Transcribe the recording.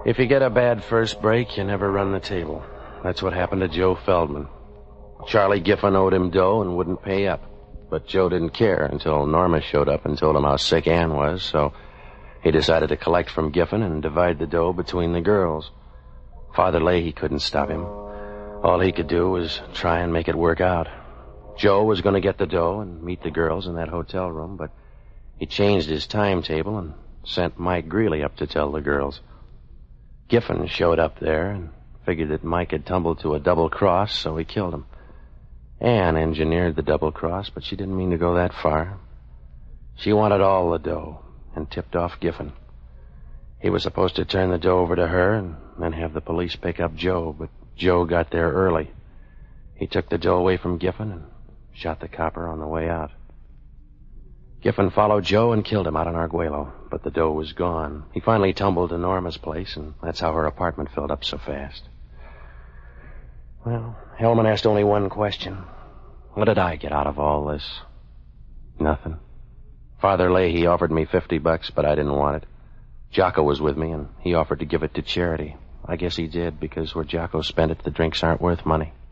If you get a bad first break, you never run the table. That's what happened to Joe Feldman. Charlie Giffen owed him dough and wouldn't pay up. But Joe didn't care until Norma showed up and told him how sick Ann was, so he decided to collect from Giffen and divide the dough between the girls. Father Leahy couldn't stop him. All he could do was try and make it work out. Joe was going to get the dough and meet the girls in that hotel room, but he changed his timetable and sent Mike Greeley up to tell the girls. Giffen showed up there and figured that Mike had tumbled to a double cross, so he killed him. Ann engineered the double cross, but she didn't mean to go that far. She wanted all the dough and tipped off Giffen. He was supposed to turn the dough over to her and then have the police pick up Joe, but Joe got there early. He took the dough away from Giffen and shot the copper on the way out. Giffen followed Joe and killed him out in Arguello, but the dough was gone. He finally tumbled to Norma's place, and that's how her apartment filled up so fast. Well, Hellman asked only one question. What did I get out of all this? Nothing. Father Leahy offered me $50, but I didn't want it. Jocko was with me, and he offered to give it to charity. I guess he did, because where Jocko spent it, the drinks aren't worth money.